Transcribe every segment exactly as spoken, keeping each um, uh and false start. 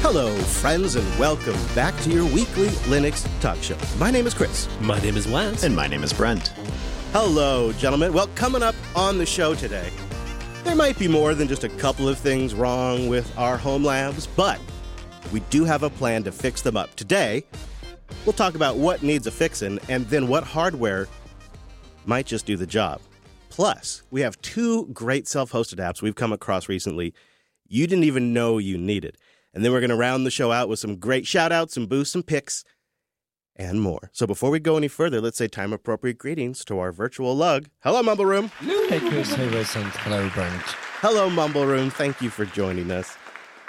Hello, friends, and welcome back to your weekly Linux talk show. My name is Chris. My name is Wes. And my name is Brent. Hello, gentlemen. Well, coming up on the show today, there might be more than just a couple of things wrong with our home labs, but we do have a plan to fix them up. Today, we'll talk about what needs a fixin' and then what hardware might just do the job. Plus, we have two great self-hosted apps we've come across recently you didn't even know you needed. And then we're going to round the show out with some great shout-outs and boosts and picks and more. So before we go any further, let's say time-appropriate greetings to our virtual lug. Hello, Mumble Room. Hey, Chris. Hey, Wes. And hello, Brent. Hello, Mumble Room. Thank you for joining us.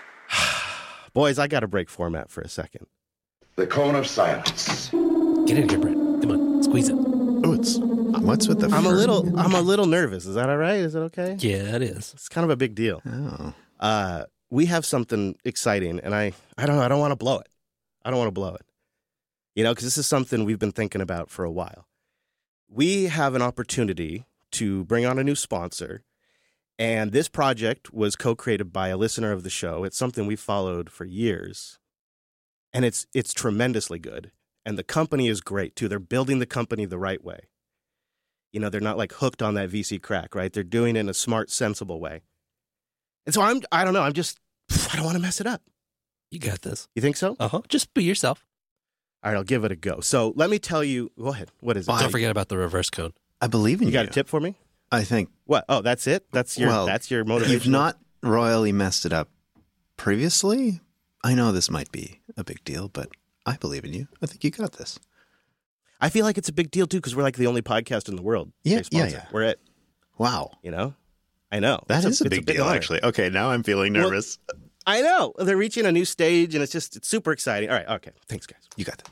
Boys, I got to break format for a second. The cone of silence. Get in here, Brent. Come on. Squeeze it. Oh, it's what's with the? I'm a fur? little, I'm a little nervous. Is that all right? Is it okay? Yeah, it is. It's kind of a big deal. Oh, Uh, we have something exciting, and I, I don't know. I don't want to blow it. I don't want to blow it. You know, because this is something we've been thinking about for a while. We have an opportunity to bring on a new sponsor, and this project was co-created by a listener of the show. It's something we followed for years, and it's it's tremendously good. And the company is great, too. They're building the company the right way. You know, they're not like hooked on that V C crack, right? They're doing it in a smart, sensible way. And so I'm, I don't know, I'm just, I don't want to mess it up. You got this. You think so? Uh-huh. Just be yourself. All right, I'll give it a go. So let me tell you, go ahead. What is it? Don't forget about the reverse code. I believe in You you. got a tip for me? I think What? Oh, that's it? That's your, well, that's your motivation? you've not royally messed it up previously. I know this might be a big deal, but I believe in you. I think you got this. I feel like it's a big deal, too, because we're like the only podcast in the world. Yeah, they sponsor. yeah, yeah. We're it, Wow. you know? I know. That It's is a, it's big deal, honor. actually. Okay, now I'm feeling Well, nervous. I know. They're reaching a new stage, and it's just, it's super exciting. All right, okay. Thanks, guys. You got that.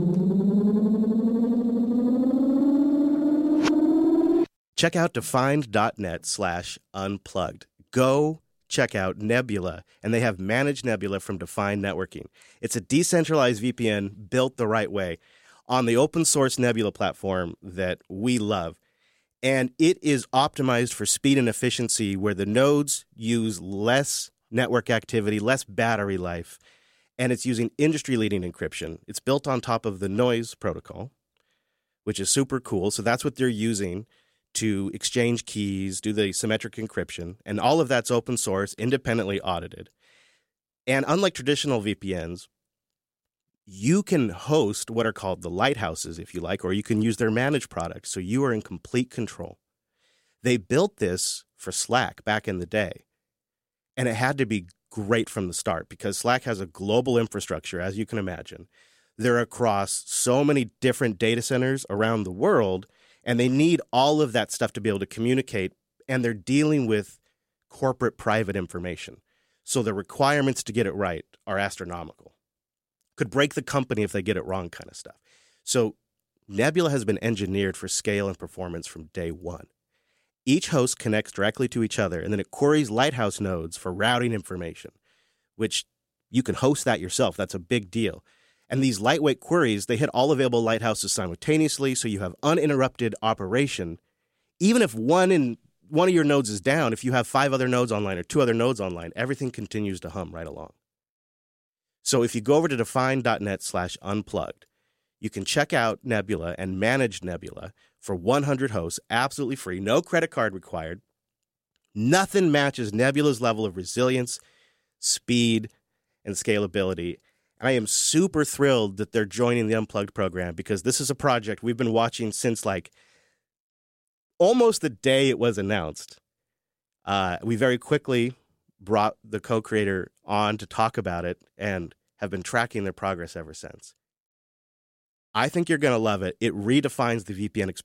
Check out defined.net slash unplugged. Go check out Nebula, and they have Managed Nebula from Defined Networking. It's a decentralized V P N built the right way on the open source Nebula platform that we love. And it is optimized for speed and efficiency where the nodes use less network activity, less battery life, and it's using industry-leading encryption. It's built on top of the noise protocol, which is super cool. So that's what they're using to exchange keys, do the symmetric encryption, and all of that's open source, independently audited. And unlike traditional V P Ns, you can host what are called the lighthouses, if you like, or you can use their managed products, so you are in complete control. They built this for Slack back in the day, and it had to be great from the start because Slack has a global infrastructure, as you can imagine. They're across so many different data centers around the world, and they need all of that stuff to be able to communicate, and they're dealing with corporate private information. So the requirements to get it right are astronomical. Could break the company if they get it wrong kind of stuff. So Nebula has been engineered for scale and performance from day one. Each host connects directly to each other, and then it queries Lighthouse nodes for routing information, which you can host that yourself. That's a big deal. And these lightweight queries, they hit all available lighthouses simultaneously, so you have uninterrupted operation. Even if one in one of your nodes is down, if you have five other nodes online or two other nodes online, everything continues to hum right along. So if you go over to defined.net slash unplugged, you can check out Nebula and manage Nebula for one hundred hosts, absolutely free, no credit card required. Nothing matches Nebula's level of resilience, speed, and scalability. And I am super thrilled that they're joining the Unplugged program because this is a project we've been watching since like almost the day it was announced. Uh, we very quickly brought the co-creator on to talk about it and have been tracking their progress ever since. I think you're going to love it. It redefines the V P N experience.